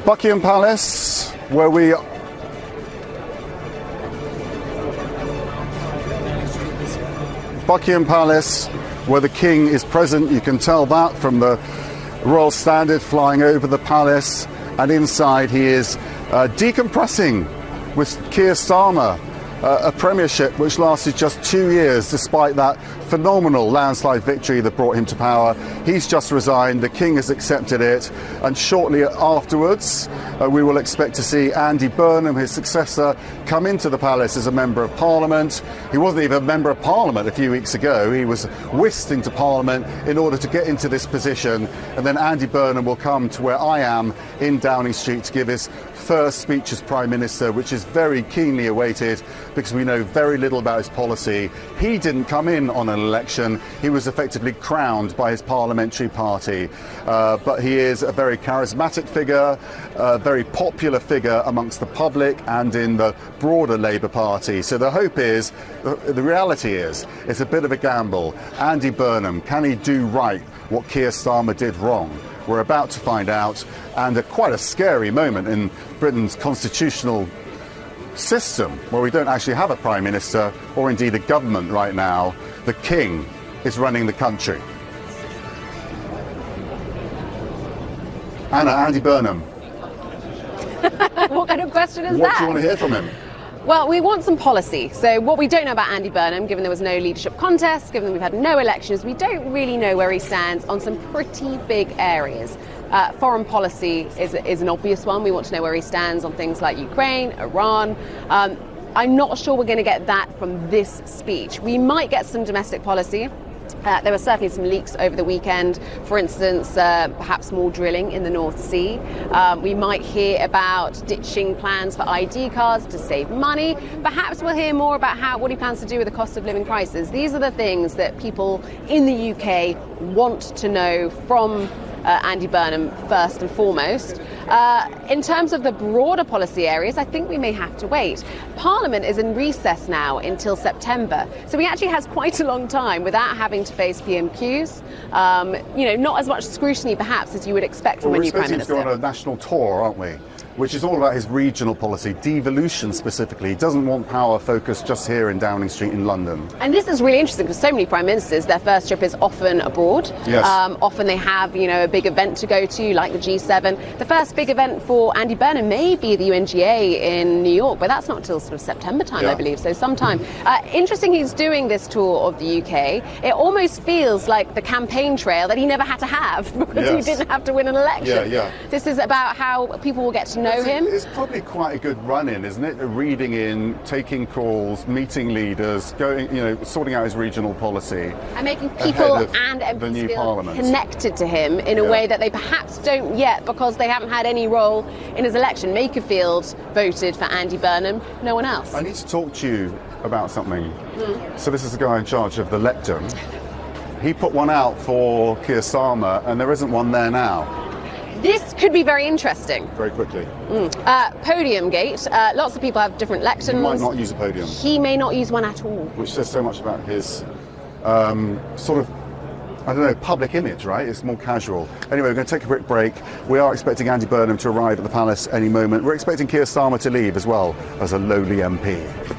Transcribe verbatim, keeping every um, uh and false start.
Buckingham Palace, where we Buckingham Palace, where the King is present. You can tell that from the Royal Standard flying over the palace, and inside he is uh, decompressing with Keir Starmer, uh, a premiership which lasted just two years despite that phenomenal landslide victory that brought him to power. He's just resigned, the King has accepted it, and shortly afterwards uh, we will expect to see Andy Burnham, his successor, come into the palace as a Member of Parliament. He wasn't even a Member of Parliament a few weeks ago. He was whisked into Parliament in order to get into this position, and then Andy Burnham will come to where I am in Downing Street to give his first speech as Prime Minister, which is very keenly awaited because we know very little about his policy. He didn't come in on an election. He was effectively crowned by his parliamentary party. Uh, but he is a very charismatic figure, a very popular figure amongst the public and in the broader Labour Party. So the hope is, the reality is, it's a bit of a gamble. Andy Burnham, can he do right what Keir Starmer did wrong? We're about to find out, and a, quite a scary moment in Britain's constitutional system, where we don't actually have a Prime Minister or indeed a government right now. The King is running the country. Anna, Andy Burnham. What kind of question is what that? What do you want to hear from him? Well, we want some policy. So what we don't know about Andy Burnham, given there was no leadership contest, given that we've had no elections, we don't really know where he stands on some pretty big areas. Uh, foreign policy is, is an obvious one. We want to know where he stands on things like Ukraine, Iran. Um, I'm not sure we're going to get that from this speech. We might get some domestic policy. Uh, there were certainly some leaks over the weekend, for instance, uh, perhaps more drilling in the North Sea. Um, we might hear about ditching plans for I D cards to save money. Perhaps we'll hear more about how what he plans to do with the cost of living crisis. These are the things that people in the U K want to know from Uh, Andy Burnham first and foremost. Uh, in terms of the broader policy areas, I think we may have to wait. Parliament is in recess now until September, so he actually has quite a long time without having to face P M Qs. Um, you know, not as much scrutiny perhaps as you would expect from well, a new Prime Minister. We're expecting him to go on a national tour, aren't we? Which is all about his regional policy, devolution specifically. He doesn't want power focused just here in Downing Street in London. And this is really interesting because so many prime ministers, their first trip is often abroad. Yes. Um, often they have, you know, a big event to go to, like the G seven. The first big event for Andy Burnham may be the U N G A in New York, but that's not till sort of September time, yeah. I believe, so sometime. Uh, interesting he's doing this tour of the U K. It almost feels like the campaign trail that he never had to have because yes. he didn't have to win an election. Yeah, yeah. This is about how people will get to know it's, him. It's probably quite a good run-in, isn't it? Reading in, taking calls, meeting leaders, going, you know, sorting out his regional policy, and making people and M Ps new feel Parliament connected to him in a yeah. way that they perhaps don't yet because they haven't had any role in his election. Makerfield voted for Andy Burnham, no one else. I need to talk to you about something. Mm. So this is the guy in charge of the lectern. He put one out for Keir Starmer, and there isn't one there now. This could be very interesting. Very quickly. Mm. Uh, podium gate. Uh, lots of people have different lecterns. He might not use a podium. He may not use one at all. Which says so much about his um, sort of, I don't know, public image, right? It's more casual. Anyway, we're going to take a quick break. We are expecting Andy Burnham to arrive at the palace any moment. We're expecting Keir Starmer to leave as well as a lowly M P.